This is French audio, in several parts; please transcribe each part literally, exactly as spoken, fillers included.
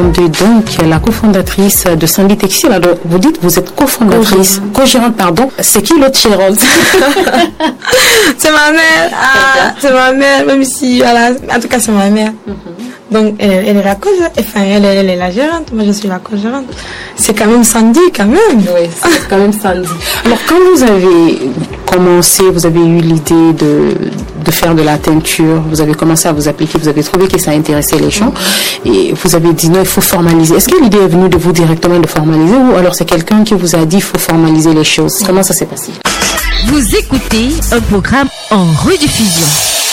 De donc la cofondatrice de Sandy Textile. Alors, vous dites vous êtes cofondatrice, co-gérante, pardon. C'est qui l'autre gérante? C'est ma mère. Ah, c'est ma mère, même si, voilà, en tout cas, c'est ma mère. Mm-hmm. Donc, elle, elle est la co-gérante, enfin, elle, elle est la gérante, moi je suis la co-gérante. C'est quand même Sandy, quand même. Oui, c'est quand même Sandy. Alors, quand vous avez commencé, vous avez eu l'idée de, de faire de la teinture, vous avez commencé à vous appliquer, vous avez trouvé que ça intéressait les gens, mm-hmm. et vous avez dit non, il faut formaliser. Est-ce que l'idée est venue de vous directement de formaliser, ou alors c'est quelqu'un qui vous a dit il faut formaliser les choses? Mm-hmm. Comment ça s'est passé? Vous écoutez un programme en rediffusion.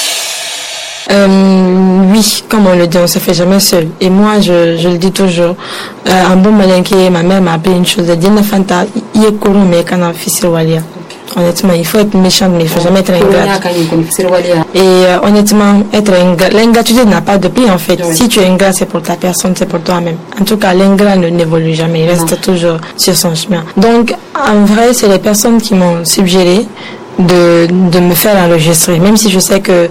Euh, oui, comme on le dit, on se fait jamais seul. Et moi, je, je le dis toujours. Euh, un bon malinqué, ma mère m'a appelé une chose. Elle dit, Nafanta, il est couru, mais quand on fait walia. Honnêtement, il faut être méchant, mais il faut jamais être ingrat. Et euh, honnêtement, être ingrat, l'ingratitude n'a pas de prix en fait. Oui. Si tu es ingrat, c'est pour ta personne, c'est pour toi-même. En tout cas, l'ingrat ne n'évolue jamais, il reste non. toujours sur son chemin. Donc, en vrai, c'est les personnes qui m'ont suggéré de, de me faire enregistrer, même si je sais que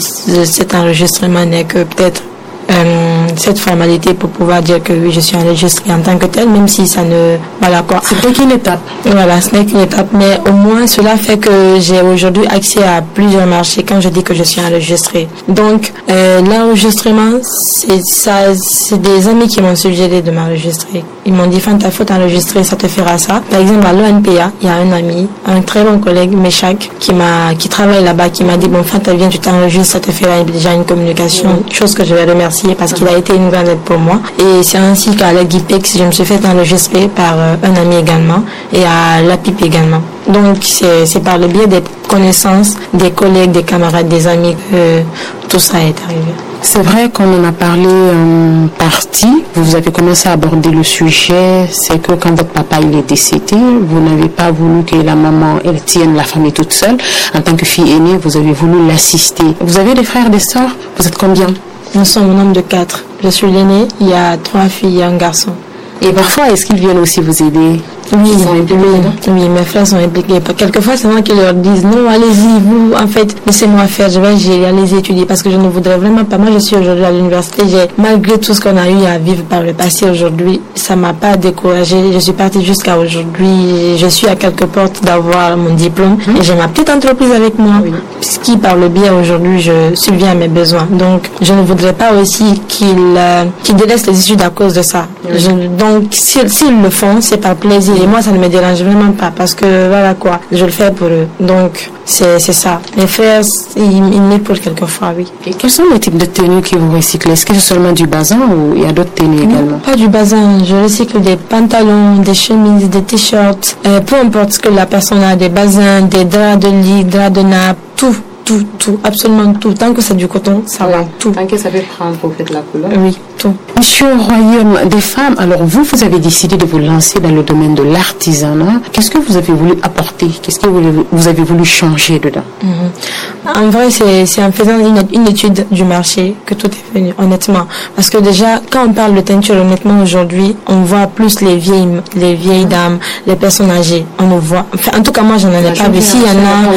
cet enregistrement n'est que peut-être euh, cette formalité pour pouvoir dire que oui, je suis enregistrée en tant que telle, même si ça ne... Voilà quoi. C'est qu'une étape. Voilà, ce n'est qu'une étape, mais au moins cela fait que j'ai aujourd'hui accès à plusieurs marchés quand je dis que je suis enregistrée. Donc, euh, l'enregistrement, c'est ça, c'est des amis qui m'ont suggéré de m'enregistrer. Ils m'ont dit, Fanta, faut t'enregistrer, ça te fera ça. Par exemple, à l'O N P A, il y a un ami, un très bon collègue, Meshak, qui m'a, qui travaille là-bas, qui m'a dit, bon, Fanta, viens, tu t'enregistres, ça te fera déjà une communication, mmh. chose que je vais remercier parce qu'il a été une grande aide pour moi. Et c'est ainsi qu'à la Guipex, je me suis fait enregistrer par euh, un ami également et à la P I P également. Donc, c'est, c'est par le biais des connaissances, des collègues, des camarades, des amis que tout ça est arrivé. C'est vrai qu'on en a parlé en partie. Vous avez commencé à aborder le sujet. C'est que quand votre papa il est décédé, vous n'avez pas voulu que la maman elle tienne la famille toute seule. En tant que fille aînée, vous avez voulu l'assister. Vous avez des frères, des sœurs? Vous êtes combien? Nous sommes un nombre de quatre. Je suis l'aînée. Il y a trois filles et un garçon. Et parfois, est-ce qu'ils viennent aussi vous aider? Oui, ils sont impliqués. Oui, oui, mes frères sont impliqués. Quelquefois, c'est moi qui leur dis non, allez-y, vous, en fait, laissez-moi faire, je vais gérer, allez-y étudier parce que je ne voudrais vraiment pas. Moi, je suis aujourd'hui à l'université. J'ai, malgré tout ce qu'on a eu à vivre par le passé aujourd'hui, ça m'a pas découragée. Je suis partie jusqu'à aujourd'hui. Je suis à quelques portes d'avoir mon diplôme mmh. et j'ai ma petite entreprise avec moi, oui. qui, par le biais aujourd'hui, je subviens à mes besoins. Donc, je ne voudrais pas aussi qu'ils, euh, qu'ils délaissent les études à cause de ça. Mmh. Je, donc, s'ils, s'ils le font, c'est par plaisir. Et moi, ça ne me dérange vraiment pas parce que voilà quoi, je le fais pour eux. Donc, c'est, c'est ça. Les frères, ils, ils m'épaulent quelquefois, oui. Et quels sont les types de tenues que vous recyclez? Est-ce que c'est seulement du bazin ou il y a d'autres tenues non, également? Pas du bazin. Je recycle des pantalons, des chemises, des t-shirts, euh, peu importe ce que la personne a, des bazins, des draps de lit, draps de nappe, tout. Tout, tout, absolument tout. Tant que c'est du coton, ça oui. va, tout. Tant que ça peut prendre pour faire la couleur. Oui, tout. Monsieur au Royaume des femmes, alors vous, vous avez décidé de vous lancer dans le domaine de l'artisanat. Qu'est-ce que vous avez voulu apporter? Qu'est-ce que vous, vous avez voulu changer dedans? Mm-hmm. En vrai, c'est, c'est en faisant une, une étude du marché que tout est venu, honnêtement. Parce que déjà, quand on parle de teinture, honnêtement, aujourd'hui, on voit plus les vieilles, les vieilles dames, les personnes âgées. On nous voit. Enfin, en tout cas, moi, je n'en ai pas vu. S'il y en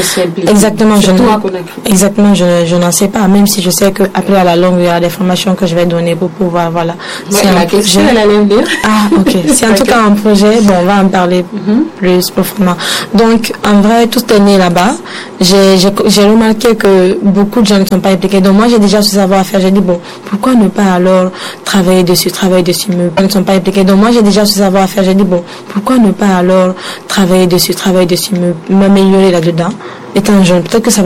a, exactement, je n'en Exactement, je, je n'en sais pas, même si je sais qu'après à la longue, il y aura des formations que je vais donner pour pouvoir, voilà. C'est ouais, un projet. Elle allait dire. Ah, ok. C'est en tout cas un projet, bon, on va en parler mm-hmm. plus profondément. Donc, en vrai, tout est né là-bas. J'ai, j'ai, j'ai remarqué que beaucoup de gens ne sont pas impliqués. Donc, moi, j'ai déjà ce savoir-faire. J'ai dit, bon, pourquoi ne pas alors travailler dessus, travailler dessus, mais ils ne sont pas impliqués. Donc, moi, j'ai déjà ce savoir-faire. J'ai dit, bon, pourquoi ne pas alors travailler dessus, travailler dessus, me, m'améliorer là-dedans, étant jeune. Peut-être que ça